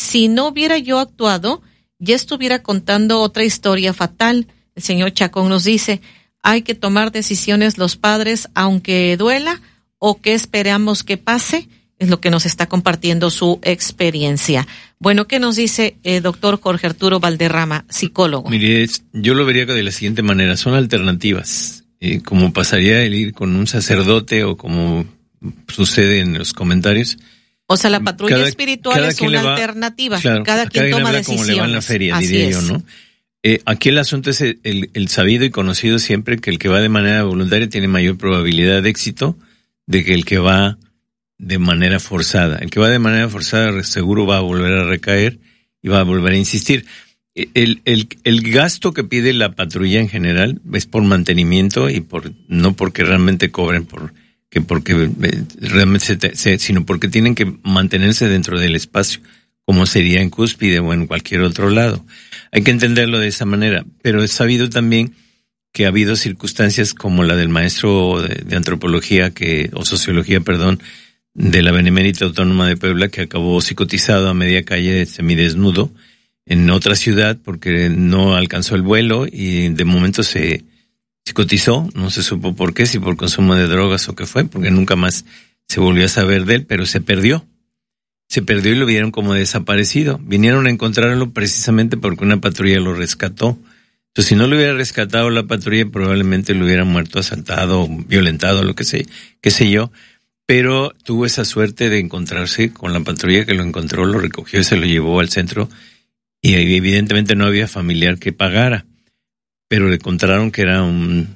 si no hubiera yo actuado, ya estuviera contando otra historia fatal. El señor Chacón nos dice, hay que tomar decisiones los padres, aunque duela, o qué esperamos que pase, es lo que nos está compartiendo su experiencia. Bueno, ¿qué nos dice doctor Jorge Arturo Valderrama, psicólogo? Mire, yo lo vería de la siguiente manera, son alternativas, como pasaría el ir con un sacerdote o como sucede en los comentarios. O sea, la patrulla espiritual es una alternativa, claro, cada quien toma decisiones. Como le va en la feria, diría yo, ¿no? Aquí el asunto es el sabido y conocido siempre que el que va de manera voluntaria tiene mayor probabilidad de éxito de que el que va de manera forzada. El que va de manera forzada seguro va a volver a recaer y va a volver a insistir. El gasto que pide la patrulla en general es por mantenimiento y no porque realmente cobren porque realmente sino porque tienen que mantenerse dentro del espacio, como sería en Cúspide o en cualquier otro lado. Hay que entenderlo de esa manera, pero es sabido también que ha habido circunstancias como la del maestro de antropología o sociología, de la Benemérita Autónoma de Puebla, que acabó psicotizado a media calle semidesnudo en otra ciudad porque no alcanzó el vuelo y de momento se psicotizó, no se supo por qué, si por consumo de drogas o qué fue, porque nunca más se volvió a saber de él, pero se perdió y lo vieron como desaparecido. Vinieron a encontrarlo precisamente porque una patrulla lo rescató. Entonces, si no lo hubiera rescatado la patrulla, probablemente lo hubiera muerto asaltado, violentado, lo que sé, qué sé yo. Pero tuvo esa suerte de encontrarse con la patrulla que lo encontró, lo recogió y se lo llevó al centro. Y evidentemente no había familiar que pagara. Pero le encontraron que era un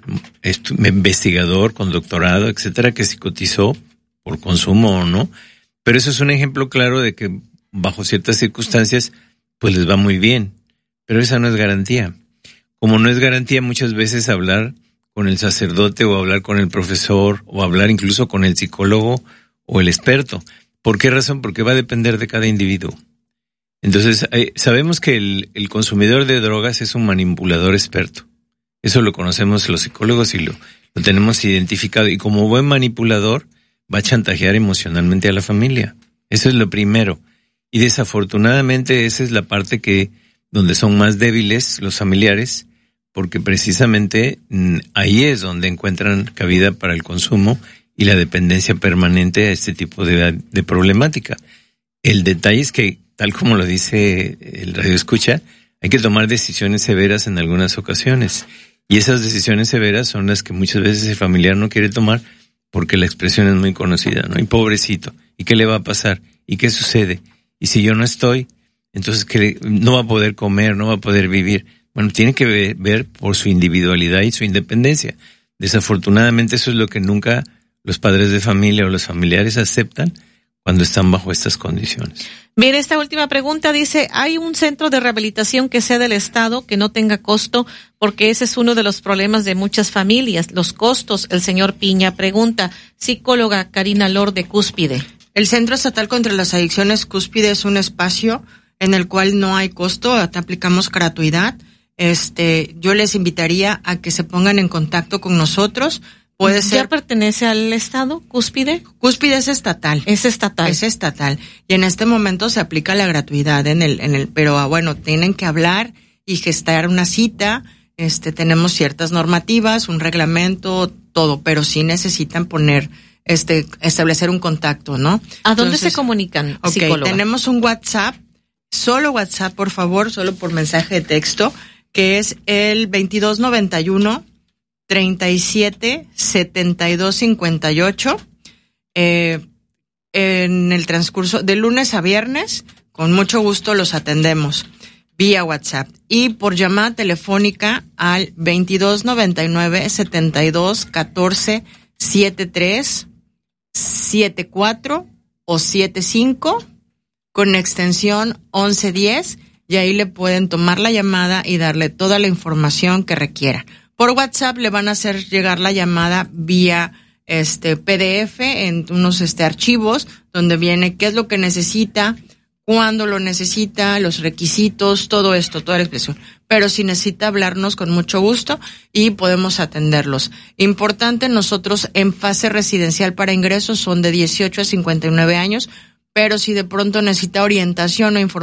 investigador con doctorado, etcétera, que psicotizó por consumo o no. Pero eso es un ejemplo claro de que bajo ciertas circunstancias, pues les va muy bien. Pero esa no es garantía. Como no es garantía muchas veces hablar con el sacerdote o hablar con el profesor o hablar incluso con el psicólogo o el experto. ¿Por qué razón? Porque va a depender de cada individuo. Entonces, sabemos que el consumidor de drogas es un manipulador experto. Eso lo conocemos los psicólogos y lo tenemos identificado. Y como buen manipulador, va a chantajear emocionalmente a la familia. Eso es lo primero. Y desafortunadamente esa es la parte donde son más débiles los familiares, porque precisamente ahí es donde encuentran cabida para el consumo y la dependencia permanente a este tipo de problemática. El detalle es que, tal como lo dice el radioescucha, hay que tomar decisiones severas en algunas ocasiones. Y esas decisiones severas son las que muchas veces el familiar no quiere tomar porque la expresión es muy conocida, ¿no? Y pobrecito, ¿y qué le va a pasar? ¿Y qué sucede? Y si yo no estoy, entonces no va a poder comer, no va a poder vivir. Bueno, tiene que ver por su individualidad y su independencia. Desafortunadamente eso es lo que nunca los padres de familia o los familiares aceptan cuando están bajo estas condiciones. Bien, esta última pregunta dice, ¿hay un centro de rehabilitación que sea del Estado, que no tenga costo? Porque ese es uno de los problemas de muchas familias, los costos. El señor Piña pregunta, psicóloga Karina Lor de Cúspide. El Centro Estatal contra las Adicciones Cúspide es un espacio en el cual no hay costo, te aplicamos gratuidad. Yo les invitaría a que se pongan en contacto con nosotros. Puede ser. ¿Ya pertenece al Estado, Cúspide? Cúspide es estatal. Es estatal. Es estatal. Y en este momento se aplica la gratuidad pero bueno, tienen que hablar y gestar una cita. Tenemos ciertas normativas, un reglamento, todo, pero sí necesitan establecer un contacto, ¿no? ¿A dónde se comunican, psicóloga? Tenemos un WhatsApp, solo WhatsApp, por favor, solo por mensaje de texto, que es el 2291 37 72 58. En el transcurso de lunes a viernes, con mucho gusto los atendemos vía WhatsApp y por llamada telefónica al 2299 72 14 73 74 o 75 con extensión 1110, y ahí le pueden tomar la llamada y darle toda la información que requiera. Por WhatsApp le van a hacer llegar la llamada vía PDF en unos archivos donde viene qué es lo que necesita, cuándo lo necesita, los requisitos, todo esto, toda la expresión. Pero si necesita hablarnos, con mucho gusto y podemos atenderlos. Importante, nosotros en fase residencial para ingresos son de 18 a 59 años, pero si de pronto necesita orientación o información